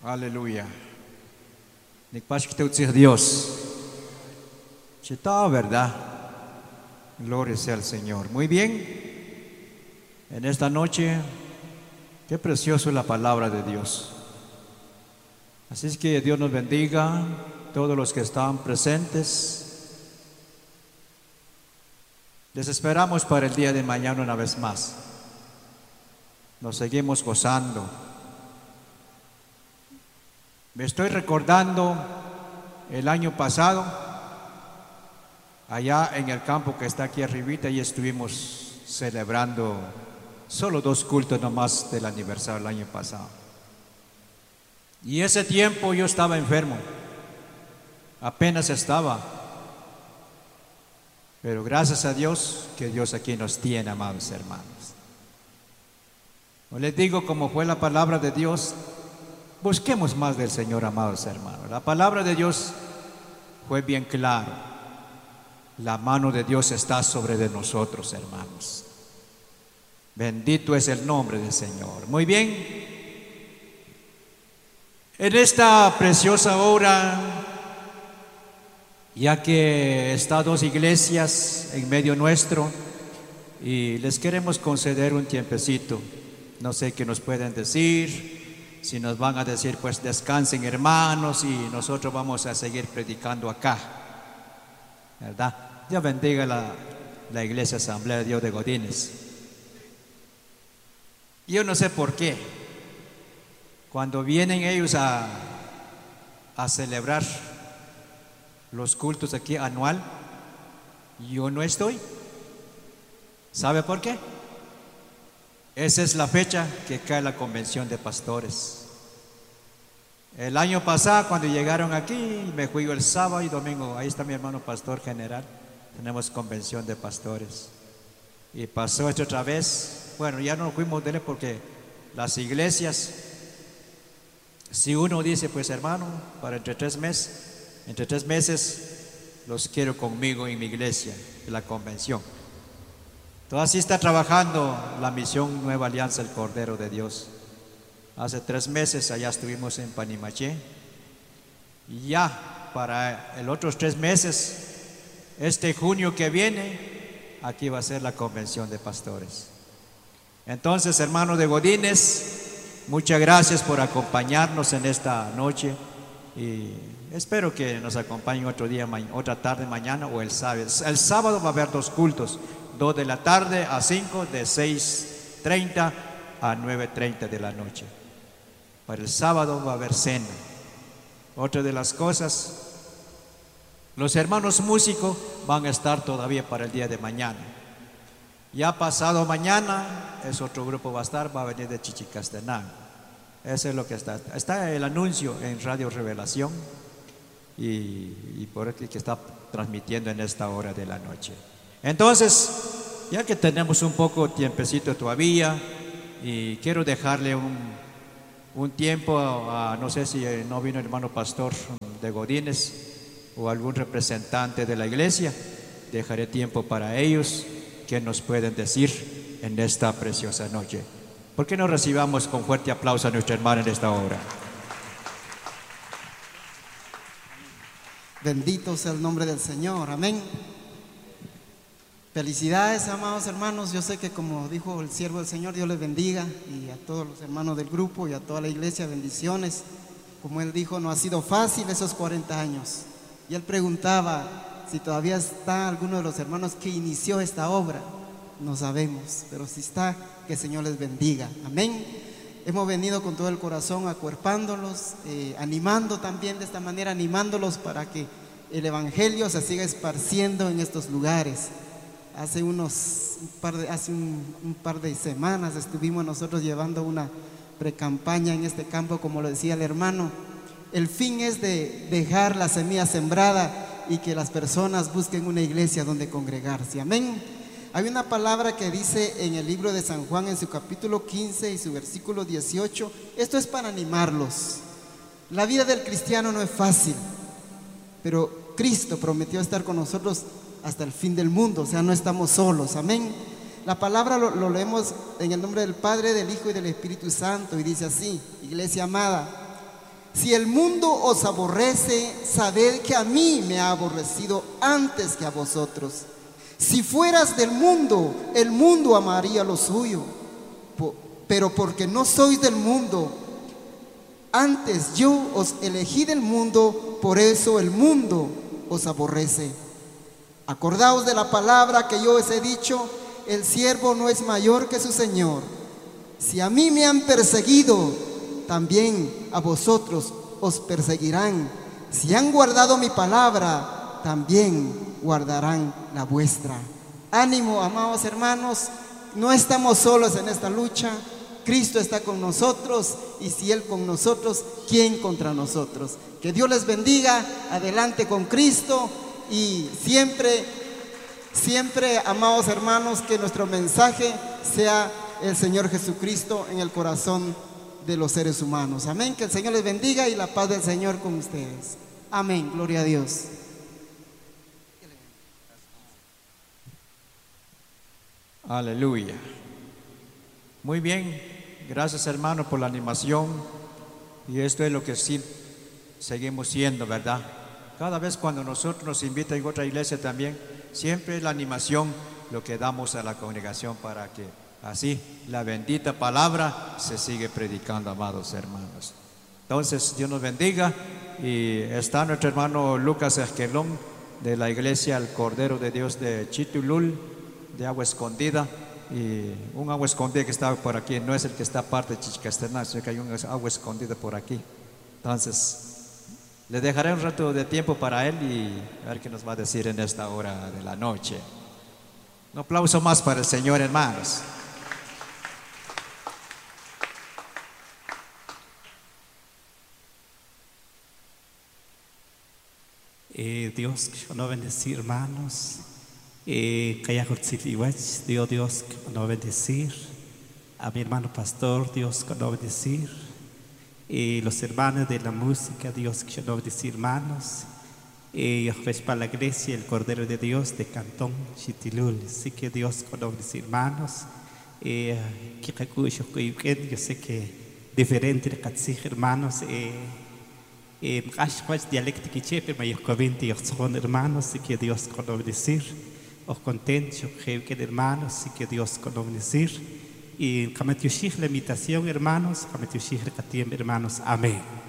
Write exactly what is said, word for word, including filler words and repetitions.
Aleluya. Nikpashkiteutzih Dios. Chita, ¿verdad? Gloria sea al Señor. Muy bien. En esta noche, qué precioso es la palabra de Dios. Así es que Dios nos bendiga, todos los que están presentes. Les esperamos para el día de mañana una vez más. Nos seguimos gozando. Me estoy recordando el año pasado, allá en el campo que está aquí arribita, y estuvimos celebrando solo dos cultos nomás del aniversario del año pasado. Y ese tiempo yo estaba enfermo, apenas estaba, pero gracias a Dios que Dios aquí nos tiene, amados hermanos. Os les digo, como fue la palabra de Dios, busquemos más del Señor, amados hermanos. La palabra de Dios fue bien claro. La mano de Dios está sobre de nosotros, hermanos. Bendito es el nombre del Señor. Muy bien. En esta preciosa hora, ya que están dos iglesias en medio nuestro, y les queremos conceder un tiempecito. No sé qué nos pueden decir. Si nos van a decir, pues descansen, hermanos, y nosotros vamos a seguir predicando acá, ¿verdad? Dios bendiga la, la iglesia Asamblea de Dios de Godínez. Yo no sé por qué, cuando vienen ellos a, a celebrar los cultos aquí anual, yo no estoy. ¿Sabe por qué? Esa es la fecha que cae la convención de pastores. El año pasado, cuando llegaron aquí, me fui el sábado y domingo. Ahí está mi hermano pastor general. Tenemos convención de pastores. Y pasó esto otra vez. Bueno, ya no fuimos de él porque las iglesias, si uno dice, pues hermano, para entre tres meses, entre tres meses los quiero conmigo en mi iglesia, en la convención. Entonces así está trabajando la misión Nueva Alianza el Cordero de Dios. Hace tres meses allá estuvimos en Panimaché, y ya para el otros tres meses, este junio que viene, aquí va a ser la convención de pastores. Entonces, hermanos de Godínez, muchas gracias por acompañarnos en esta noche, y espero que nos acompañen otro día, otra tarde, mañana o el sábado. El sábado va a haber dos cultos, dos de la tarde a cinco, de seis treinta a nueve treinta de la noche. Para el sábado va a haber cena. Otra de las cosas, los hermanos músicos van a estar todavía para el día de mañana. Ya pasado mañana, es otro grupo va a estar, va a venir de Chichicastenango. Eso es lo que está. Está el anuncio en Radio Revelación, y, y por aquí que está transmitiendo en esta hora de la noche. Entonces, ya que tenemos un poco tiempecito todavía, y quiero dejarle un, un tiempo a, a, no sé si no vino el hermano pastor de Godínez o algún representante de la iglesia, dejaré tiempo para ellos que nos pueden decir en esta preciosa noche. ¿Por qué no recibamos con fuerte aplauso a nuestra hermana en esta hora? Bendito sea el nombre del Señor, amén. Felicidades, amados hermanos. Yo sé que, como dijo el siervo del Señor, Dios les bendiga, y a todos los hermanos del grupo y a toda la iglesia, bendiciones. Como él dijo, no ha sido fácil esos cuarenta años. Y él preguntaba si todavía está alguno de los hermanos que inició esta obra. No sabemos, pero si está, que el Señor les bendiga, amén. Hemos venido con todo el corazón acuerpándolos, eh, animando también de esta manera, animándolos para que el evangelio se siga esparciendo en estos lugares. Hace unos un par de, hace un, un par de semanas estuvimos nosotros llevando una precampaña en este campo, como lo decía el hermano. El fin es de dejar la semilla sembrada y que las personas busquen una iglesia donde congregarse, amén. Hay una palabra que dice en el libro de San Juan, en su capítulo quince y su versículo dieciocho. Esto es para animarlos. La vida del cristiano no es fácil, pero Cristo prometió estar con nosotros hasta el fin del mundo, o sea, no estamos solos, amén. La palabra lo, lo leemos en el nombre del Padre, del Hijo y del Espíritu Santo, y dice así: iglesia amada, Si el mundo os aborrece, sabed que a mí me ha aborrecido antes que a vosotros. Si fueras del mundo, el mundo amaría lo suyo. Pero porque no sois del mundo, antes yo os elegí del mundo, por eso el mundo os aborrece. Acordaos de la palabra que yo os he dicho: el siervo no es mayor que su Señor. Si a mí me han perseguido, también a vosotros os perseguirán. Si han guardado mi palabra, también guardarán la vuestra. Ánimo, amados hermanos, no estamos solos en esta lucha. Cristo está con nosotros, y si Él con nosotros, ¿quién contra nosotros? Que Dios les bendiga. Adelante con Cristo, y siempre, siempre, amados hermanos, que nuestro mensaje sea el Señor Jesucristo en el corazón de los seres humanos. Amén. Que el Señor les bendiga y la paz del Señor con ustedes. Amén. Gloria a Dios. Aleluya. Muy bien, gracias hermano por la animación. Y esto es lo que sí seguimos siendo, ¿verdad? Cada vez cuando nosotros nos invitan a otra iglesia también, siempre es la animación lo que damos a la congregación para que así la bendita palabra se sigue predicando, amados hermanos. Entonces, Dios nos bendiga. Y está nuestro hermano Lucas Esquelón de la iglesia El Cordero de Dios de Chitulul, de Agua Escondida. Y un agua escondida que está por aquí, no es el que está aparte de Chichicastenango, sino que hay un agua escondida por aquí. Entonces, le dejaré un rato de tiempo para él y a ver qué nos va a decir en esta hora de la noche. Un aplauso más para el Señor, hermanos. Eh, Dios que nos bendecir, hermanos. Eh, Dios, Dios que nos bendecir. A mi hermano pastor, Dios que nos bendecir. Eh, los hermanos de la música, Dios que nos bendecir, hermanos. Eh, para la iglesia, el Cordero de Dios de Cantón Chitilul. Así que Dios que nos bendecir, hermanos. Eh, yo sé que diferente de hermanos. Eh, Eh, dialéctica y chepe, pero yo veinte son hermanos, y que Dios con bendecir. Os contento, que hermanos, y que Dios con bendecir. Y kamatiushich la invitación, hermanos, kamatiushich la hermanos. Amén.